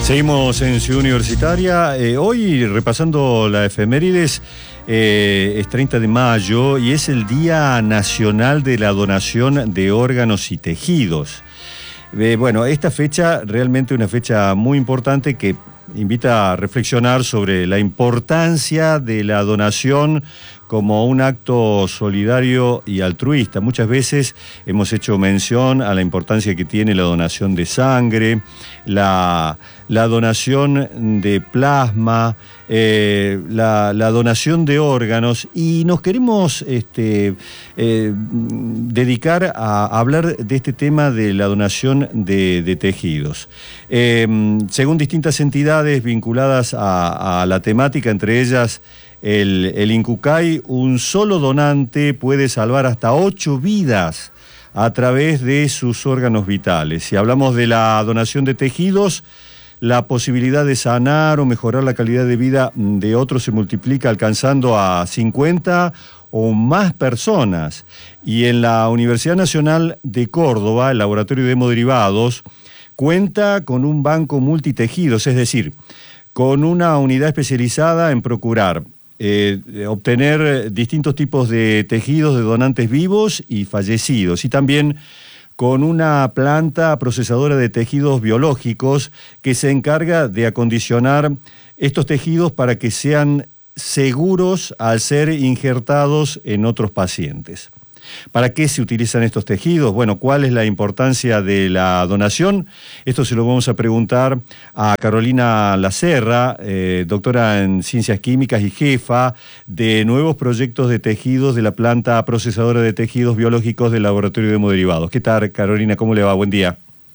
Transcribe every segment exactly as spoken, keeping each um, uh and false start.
Seguimos en Ciudad Universitaria. Eh, hoy, repasando la efemérides, eh, es treinta de mayo y es el Día Nacional de la Donación de Órganos y Tejidos. Eh, bueno, esta fecha realmente una fecha muy importante que invita a reflexionar sobre la importancia de la donación como un acto solidario y altruista. Muchas veces hemos hecho mención a la importancia que tiene la donación de sangre, la, la donación de plasma, eh, la, la donación de órganos, y nos queremos este, eh, dedicar a hablar de este tema de la donación de, de tejidos. Eh, según distintas entidades vinculadas a, a la temática, entre ellas El, el INCUCAI, un solo donante puede salvar hasta ocho vidas a través de sus órganos vitales. Si hablamos de la donación de tejidos, la posibilidad de sanar o mejorar la calidad de vida de otros se multiplica, alcanzando a cincuenta o más personas. Y en la Universidad Nacional de Córdoba, el Laboratorio de Hemoderivados cuenta con un banco multitejidos, es decir, con una unidad especializada en procurar Eh, obtener distintos tipos de tejidos de donantes vivos y fallecidos, y también con una planta procesadora de tejidos biológicos que se encarga de acondicionar estos tejidos para que sean seguros al ser injertados en otros pacientes. ¿Para qué se utilizan estos tejidos? Bueno, ¿cuál es la importancia de la donación? Esto se lo vamos a preguntar a Carolina Lacerra, eh, doctora en Ciencias Químicas y jefa de nuevos proyectos de tejidos de la planta procesadora de tejidos biológicos del Laboratorio de Hemoderivados. ¿Qué tal, Carolina? ¿Cómo le va? Buen día.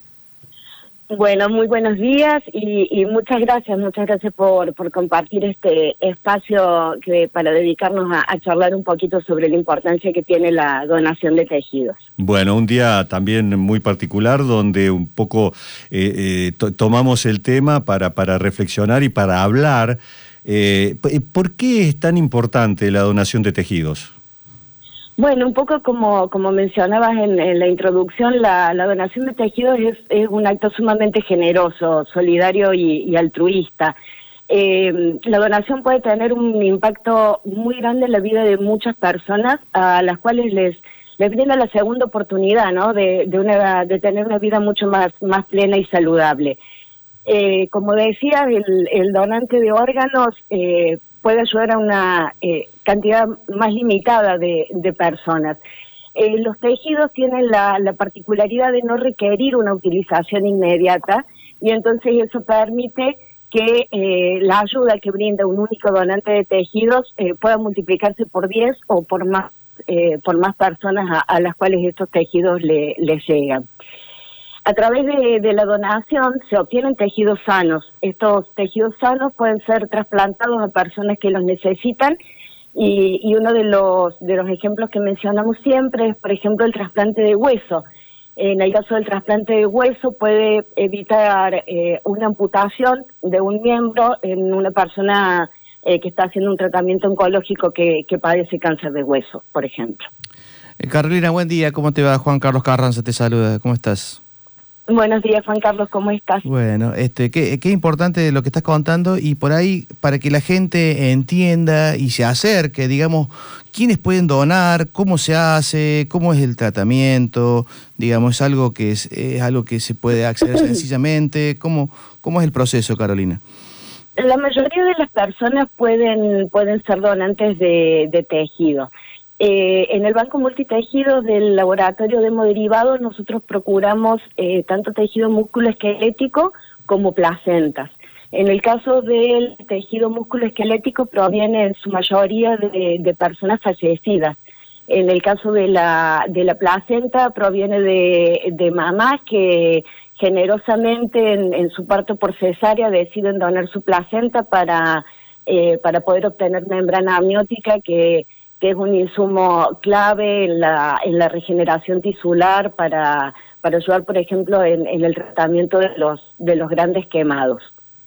Bueno, muy buenos días y, y muchas gracias, muchas gracias por, por compartir este espacio que, para dedicarnos a, a charlar un poquito sobre la importancia que tiene la donación de tejidos. Bueno, un día también muy particular donde un poco eh, eh, to tomamos el tema para, para reflexionar y para hablar. Eh, ¿Por qué es tan importante la donación de tejidos? Bueno, un poco como, como mencionabas en, en la introducción, la, la donación de tejidos es, es un acto sumamente generoso, solidario y, y altruista. Eh, la donación puede tener un impacto muy grande en la vida de muchas personas a las cuales les, les brinda la segunda oportunidad, ¿no? de, de, una, de tener una vida mucho más, más plena y saludable. Eh, como decía, el, el donante de órganos eh, puede ayudar a una eh, cantidad más limitada de, de personas. Eh, los tejidos tienen la, la particularidad de no requerir una utilización inmediata, y entonces eso permite que eh, la ayuda que brinda un único donante de tejidos eh, pueda multiplicarse por diez o por más, eh, por más personas a, a las cuales estos tejidos le, le llegan. A través de, de la donación se obtienen tejidos sanos. Estos tejidos sanos pueden ser trasplantados a personas que los necesitan, y, y uno de los, de los ejemplos que mencionamos siempre es, por ejemplo, el trasplante de hueso. En el caso del trasplante de hueso puede evitar eh, una amputación de un miembro en una persona eh, que está haciendo un tratamiento oncológico que, que padece cáncer de hueso, por ejemplo. Eh, Carolina, buen día. ¿Cómo te va? Juan Carlos Carranza te saluda. ¿Cómo estás? Buenos días, Juan Carlos, ¿cómo estás? Bueno, este, qué, qué importante lo que estás contando, y por ahí, para que la gente entienda y se acerque, digamos, quiénes pueden donar, cómo se hace, cómo es el tratamiento, digamos, es algo que es, es algo que se puede acceder sencillamente, ¿cómo, cómo es el proceso, Carolina? La mayoría de las personas pueden, pueden ser donantes de, de tejido. Eh, en el banco multitejidos del Laboratorio de Hemoderivados nosotros procuramos eh, tanto tejido músculo-esquelético como placentas. En el caso del tejido músculo-esquelético proviene en su mayoría de, de personas fallecidas. En el caso de la, de la placenta proviene de, de mamás que generosamente en, en su parto por cesárea deciden donar su placenta para, eh, para poder obtener membrana amniótica, que que es un insumo clave en la, en la regeneración tisular para, para ayudar, por ejemplo, en, en el tratamiento de los, de los grandes quemados.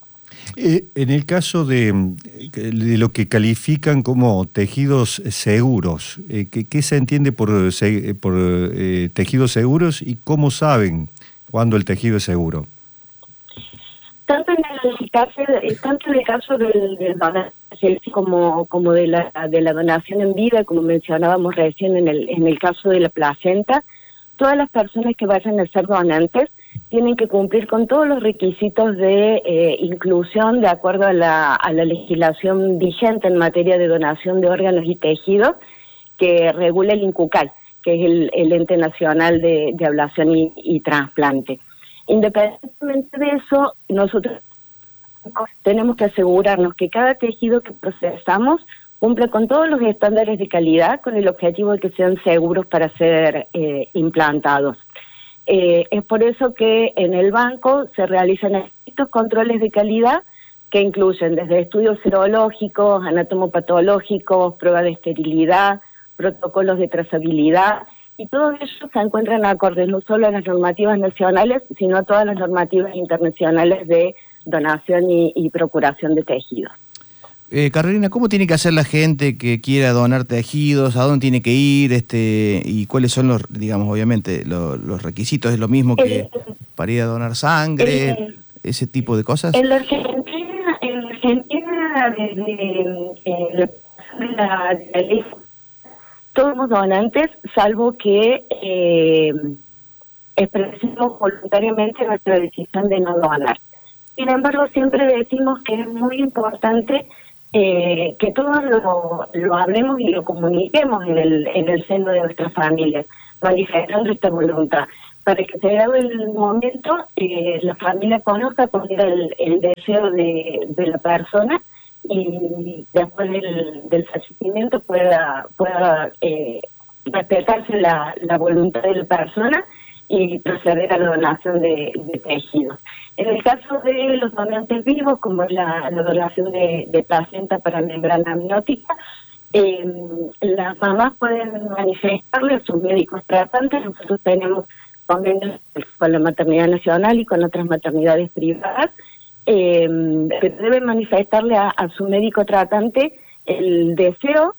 Eh, en el caso de, de lo que califican como tejidos seguros, eh, ¿qué, ¿qué se entiende por, por eh, tejidos seguros y cómo saben cuándo el tejido es seguro? tanto en el caso, tanto en el caso del, del donante como, como de la, de la donación en vida, como mencionábamos recién en el, en el caso de la placenta, todas las personas que vayan a ser donantes tienen que cumplir con todos los requisitos de eh, inclusión de acuerdo a la, a la legislación vigente en materia de donación de órganos y tejidos que regula el INCUCAI, que es el, el ente nacional de, de ablación y, y trasplante. Independientemente de eso, nosotros tenemos que asegurarnos que cada tejido que procesamos cumple con todos los estándares de calidad con el objetivo de que sean seguros para ser eh, implantados. Eh, es por eso que en el banco se realizan estos controles de calidad que incluyen desde estudios serológicos, anatomopatológicos, pruebas de esterilidad, protocolos de trazabilidad, y todo eso se encuentran acordes no solo a las normativas nacionales, sino a todas las normativas internacionales de donación y, y procuración de tejidos. Eh, Carolina, ¿cómo tiene que hacer la gente que quiera donar tejidos? ¿A dónde tiene que ir? Este, ¿y cuáles son los, digamos, obviamente, los, los requisitos? ¿Es lo mismo que eh, para ir a donar sangre? Eh, ¿Ese tipo de cosas? En la Argentina, en la Argentina desde eh, la, la ley, todos somos donantes, salvo que eh, expresemos voluntariamente nuestra decisión de no donar. Sin embargo, siempre decimos que es muy importante eh, que todos lo, lo hablemos y lo comuniquemos en el, en el seno de nuestras familias, manifestando esta voluntad, para que se dado el momento, eh, la familia conozca cuál era el, el deseo de, de la persona y después del, del fallecimiento pueda, pueda eh, respetarse la, la voluntad de la persona y proceder a la donación de, de tejidos. En el caso de los donantes vivos, como es la, la donación de, de placenta para membrana amniótica, eh, las mamás pueden manifestarle a sus médicos tratantes. Nosotros tenemos convenios con la Maternidad Nacional y con otras maternidades privadas, eh, que deben manifestarle a, a su médico tratante el deseo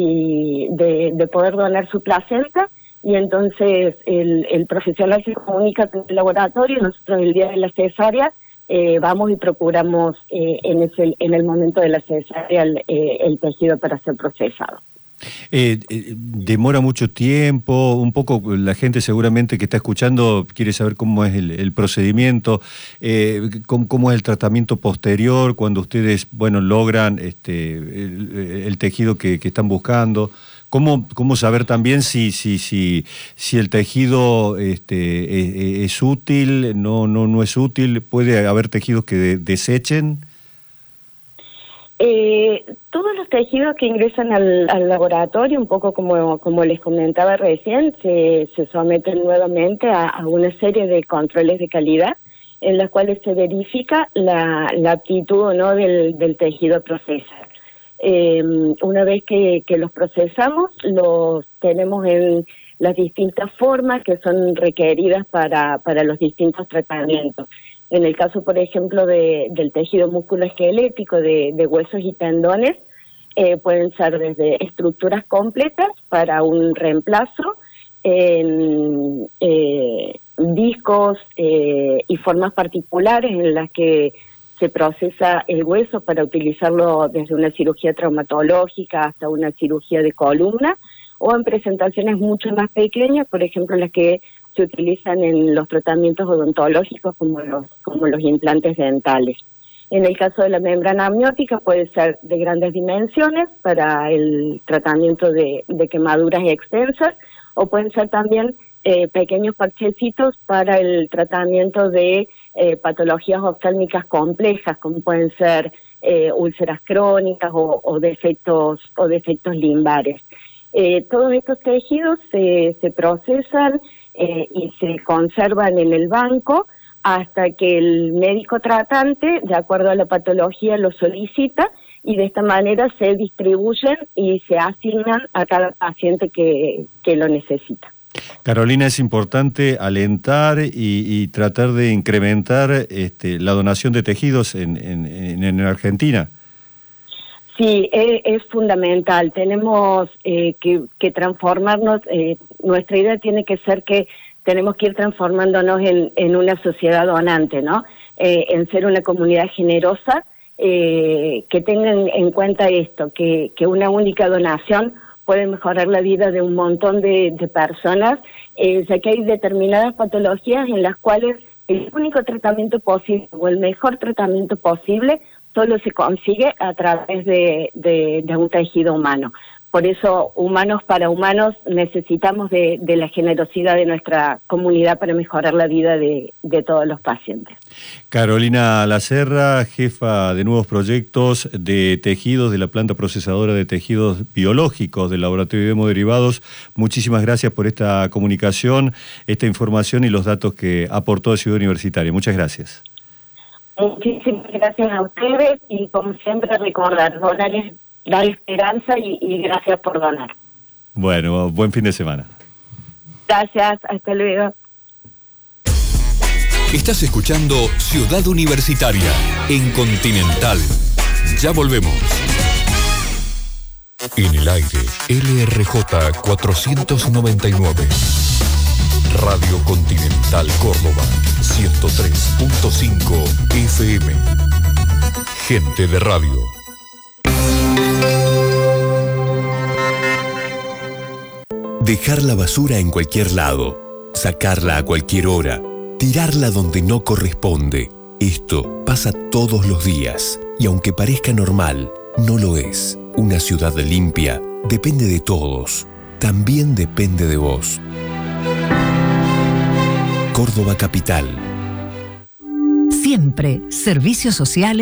y de, de poder donar su placenta, y entonces el, el profesional se comunica con el laboratorio, nosotros el día de la cesárea eh, vamos y procuramos eh, en, ese, en el momento de la cesárea el, eh, el tejido para ser procesado. Eh, eh, demora mucho tiempo, un poco la gente seguramente que está escuchando quiere saber cómo es el, el procedimiento, eh, cómo, cómo es el tratamiento posterior cuando ustedes, bueno, logran este, el, el tejido que, que están buscando. ¿Cómo, cómo saber también si, si, si, si el tejido este, es, es útil, no, no, no es útil? ¿Puede haber tejidos que de, desechen? Eh, todos los tejidos que ingresan al, al laboratorio, un poco como, como les comentaba recién, se, se someten nuevamente a, a una serie de controles de calidad en las cuales se verifica la, la aptitud o no del, del tejido a procesar. Eh, una vez que, que los procesamos, los tenemos en las distintas formas que son requeridas para, para los distintos tratamientos. En el caso, por ejemplo, de, del tejido musculoesquelético, de, de huesos y tendones, eh, pueden ser desde estructuras completas para un reemplazo, en eh, discos eh, y formas particulares en las que se procesa el hueso para utilizarlo desde una cirugía traumatológica hasta una cirugía de columna, o en presentaciones mucho más pequeñas, por ejemplo, las que se utilizan en los tratamientos odontológicos como los, como los implantes dentales. En el caso de la membrana amniótica puede ser de grandes dimensiones para el tratamiento de, de quemaduras extensas, o pueden ser también eh, pequeños parchecitos para el tratamiento de eh, patologías oftálmicas complejas, como pueden ser eh, úlceras crónicas o, o defectos o defectos limbares. Eh, todos estos tejidos se, se procesan Eh, y se conservan en el banco hasta que el médico tratante, de acuerdo a la patología, lo solicita, y de esta manera se distribuyen y se asignan a cada paciente que, que lo necesita. Carolina, es importante alentar y, y tratar de incrementar este, la donación de tejidos en, en, en Argentina. Sí, es, es fundamental. Tenemos eh, que, que transformarnos. Eh, nuestra idea tiene que ser que tenemos que ir transformándonos en, en una sociedad donante, ¿no? eh, en ser una comunidad generosa, eh, que tengan en cuenta esto, que, que una única donación puede mejorar la vida de un montón de, de personas, eh, ya que hay determinadas patologías en las cuales el único tratamiento posible o el mejor tratamiento posible solo se consigue a través de, de, de un tejido humano. Por eso, humanos para humanos, necesitamos de, de la generosidad de nuestra comunidad para mejorar la vida de, de todos los pacientes. Carolina Lacerra, jefa de nuevos proyectos de tejidos de la planta procesadora de tejidos biológicos del Laboratorio de Hemoderivados, muchísimas gracias por esta comunicación, esta información y los datos que aportó a Ciudad Universitaria. Muchas gracias. Muchísimas gracias a ustedes y, como siempre, recordar, donar es dar esperanza y, y gracias por donar. Bueno, buen fin de semana. Gracias, hasta luego. Estás escuchando Ciudad Universitaria en Continental. Ya volvemos. En el aire, L R J cuatrocientos noventa y nueve. Radio Continental Córdoba, ciento tres punto cinco F M. Gente de radio. Dejar la basura en cualquier lado, sacarla a cualquier hora, tirarla donde no corresponde. Esto pasa todos los días y aunque parezca normal, no lo es. Una ciudad limpia depende de todos, también depende de vos. Córdoba Capital. Siempre servicios sociales.